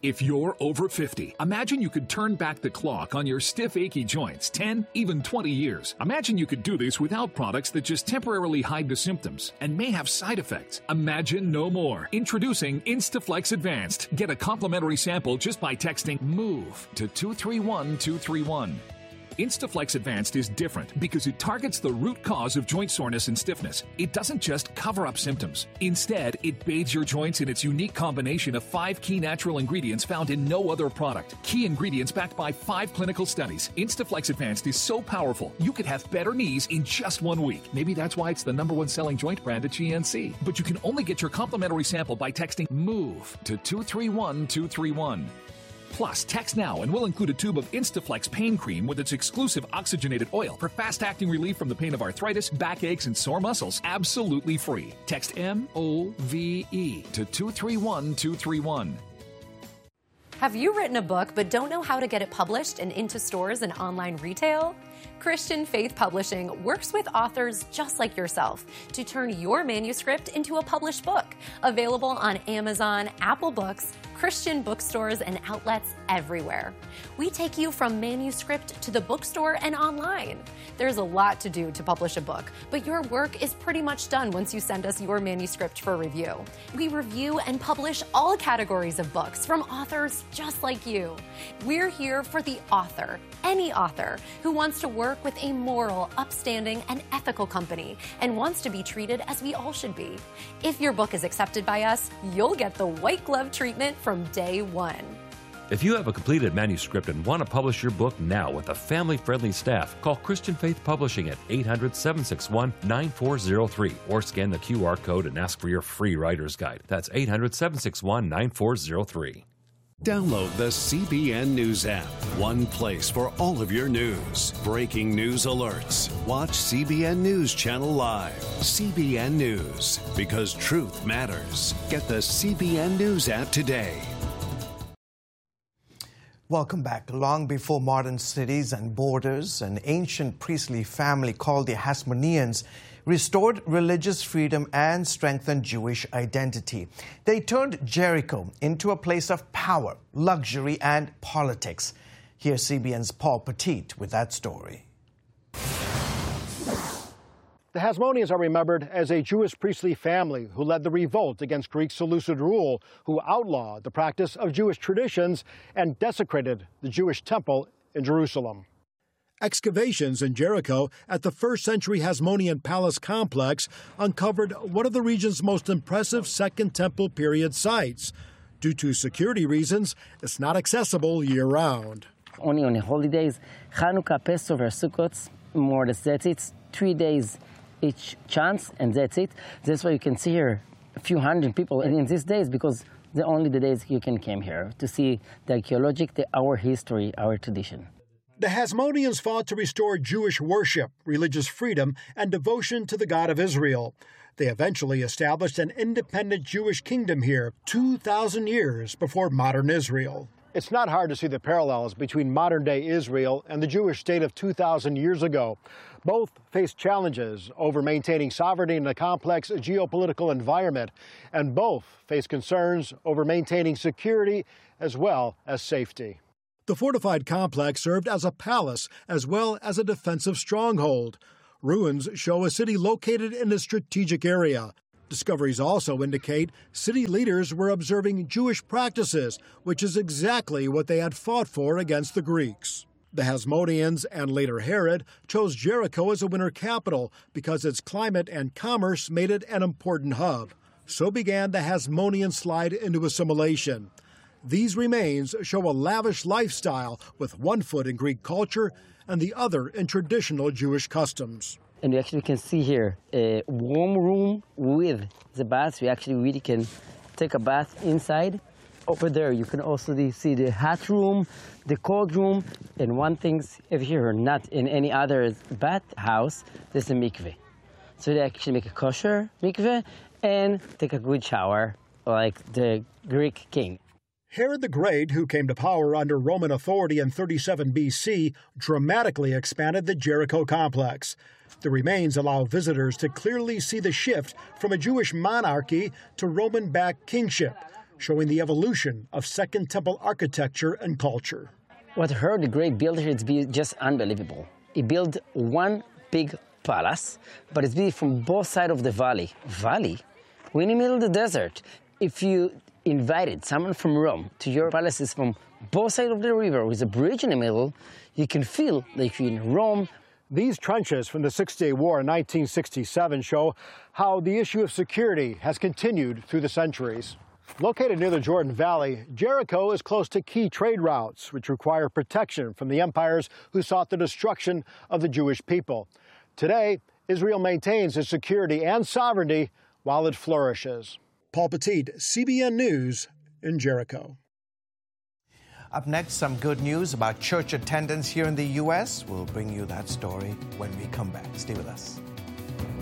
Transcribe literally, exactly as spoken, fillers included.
If you're over fifty, imagine you could turn back the clock on your stiff, achy joints ten, even twenty years. Imagine you could do this without products that just temporarily hide the symptoms and may have side effects. Imagine no more. Introducing Instaflex Advanced. Get a complimentary sample just by texting MOVE to two three one two three one. Instaflex Advanced is different because it targets the root cause of joint soreness and stiffness. It doesn't just cover up symptoms. Instead, it bathes your joints in its unique combination of five key natural ingredients found in no other product. Key ingredients backed by five clinical studies. Instaflex Advanced is so powerful, you could have better knees in just one week. Maybe that's why it's the number one selling joint brand at G N C. But you can only get your complimentary sample by texting MOVE to two three one two three one. Plus, text now and we'll include a tube of Instaflex pain cream with its exclusive oxygenated oil for fast-acting relief from the pain of arthritis, backaches, and sore muscles, absolutely free. Text M O V E to two three one two three one. Have you written a book but don't know how to get it published and into stores and online retail? Christian Faith Publishing works with authors just like yourself to turn your manuscript into a published book. Available on Amazon, Apple Books, Christian bookstores, and outlets everywhere. We take you from manuscript to the bookstore and online. There's a lot to do to publish a book, but your work is pretty much done once you send us your manuscript for review. We review and publish all categories of books from authors just like you. We're here for the author, any author, who wants to work with a moral, upstanding, and ethical company and wants to be treated as we all should be. If your book is accepted by us, you'll get the white glove treatment from day one. If you have a completed manuscript and want to publish your book now with a family-friendly staff, call Christian Faith Publishing at eight hundred, seven six one, nine four zero three or scan the Q R code and ask for your free writer's guide. That's eight hundred, seven six one, nine four zero three. Download the C B N News app. One place for all of your news. Breaking news alerts. Watch C B N News Channel Live. C B N News, because truth matters. Get the C B N News app today. Welcome back. Long before modern cities and borders, an ancient priestly family called the Hasmoneans restored religious freedom and strengthened Jewish identity. They turned Jericho into a place of power, luxury, and politics. Here's C B N's Paul Petit with that story. The Hasmoneans are remembered as a Jewish priestly family who led the revolt against Greek Seleucid rule, who outlawed the practice of Jewish traditions and desecrated the Jewish temple in Jerusalem. Excavations in Jericho at the first century Hasmonean palace complex uncovered one of the region's most impressive Second Temple period sites. Due to security reasons, it's not accessible year-round. Only on the holidays, Hanukkah, Passover, Sukkot, more or less that's it, three days each chance, and that's it. That's why you can see here a few hundred people in these days, because they're only the days you can come here to see the archaeologic, the, our history, our tradition. The Hasmoneans fought to restore Jewish worship, religious freedom, and devotion to the God of Israel. They eventually established an independent Jewish kingdom here two thousand years before modern Israel. It's not hard to see the parallels between modern-day Israel and the Jewish state of two thousand years ago. Both face challenges over maintaining sovereignty in a complex geopolitical environment, and both face concerns over maintaining security as well as safety. The fortified complex served as a palace as well as a defensive stronghold. Ruins show a city located in a strategic area. Discoveries also indicate city leaders were observing Jewish practices, which is exactly what they had fought for against the Greeks. The Hasmoneans, and later Herod, chose Jericho as a winter capital because its climate and commerce made it an important hub. So began the Hasmonean slide into assimilation. These remains show a lavish lifestyle with one foot in Greek culture and the other in traditional Jewish customs. And you actually can see here a warm room with the bath. We actually really can take a bath inside. Over there, you can also see the hot room, the cold room, and one thing over here, not in any other bath house, there's a mikveh. So they actually make a kosher mikveh and take a good shower like the Greek king. Herod the Great, who came to power under Roman authority in thirty-seven B C, dramatically expanded the Jericho complex. The remains allow visitors to clearly see the shift from a Jewish monarchy to Roman-backed kingship. showing the evolution of Second Temple architecture and culture. What Herod the Great built here is just unbelievable. He built one big palace, but it's built from both sides of the valley. Valley? We're in the middle of the desert. If you invited someone from Rome to your palaces from both sides of the river with a bridge in the middle, you can feel like you're in Rome. These trenches from the Six-Day War in nineteen sixty-seven show how the issue of security has continued through the centuries. Located near the Jordan Valley, Jericho is close to key trade routes, which require protection from the empires who sought the destruction of the Jewish people. Today, Israel maintains its security and sovereignty while it flourishes. Paul Petit, C B N News in Jericho. Up next, some good news about church attendance here in the U S We'll bring you that story when we come back. Stay with us.